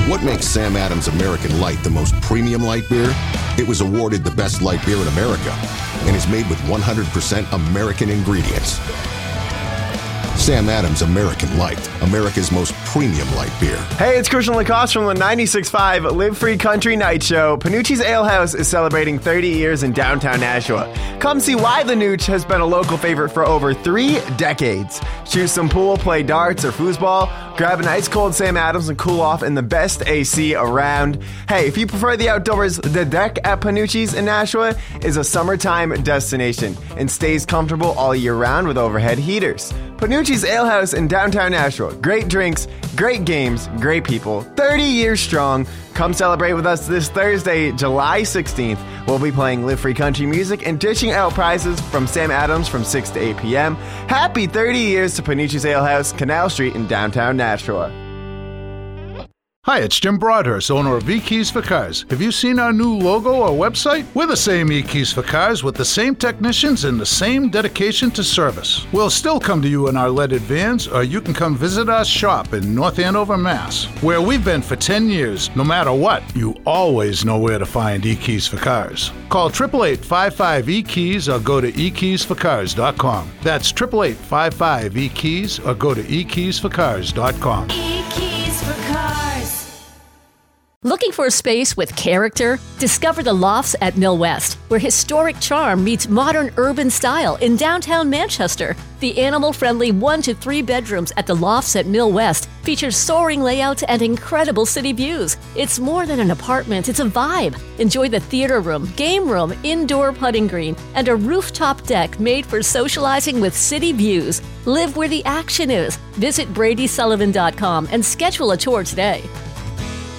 What makes Sam Adams American Light the most premium light beer? It was awarded the best light beer in America and is made with 100% American ingredients. Sam Adams American Light, America's most premium light beer. Hey, it's Christian Lacoste from the 96.5 Live Free Country Night Show. Panucci's Ale House is celebrating 30 years in downtown Nashua. Come see why the Nooch has been a local favorite for over 3 decades. Choose some pool, play darts or foosball, grab an ice cold Sam Adams and cool off in the best AC around. Hey, if you prefer the outdoors, the deck at Panucci's in Nashua is a summertime destination and stays comfortable all year round with overhead heaters. Panucci's Ale House in downtown Nashua. Great drinks, great games, great people. 30 years strong. Come celebrate with us this Thursday, July 16th. We'll be playing Live Free Country music and dishing out prizes from Sam Adams from 6 to 8 p.m. Happy 30 years to Panucci's Ale House, Canal Street in downtown Nashua. Hi, it's Jim Broadhurst, owner of eKeys for Cars. Have you seen our new logo or website? We're the same eKeys for Cars with the same technicians and the same dedication to service. We'll still come to you in our leaded vans, or you can come visit our shop in North Andover, Mass, where we've been for 10 years. No matter what, you always know where to find eKeys for Cars. Call 888-55-EKEYS or go to ekeysforcars.com. That's 888-55-EKEYS or go to ekeysforcars.com. eKeys for Cars. Looking for a space with character? Discover the Lofts at Mill West, where historic charm meets modern urban style in downtown Manchester. The animal-friendly 1 to 3 bedrooms at the Lofts at Mill West feature soaring layouts and incredible city views. It's more than an apartment, it's a vibe. Enjoy the theater room, game room, indoor putting green, and a rooftop deck made for socializing with city views. Live where the action is. Visit BradySullivan.com and schedule a tour today.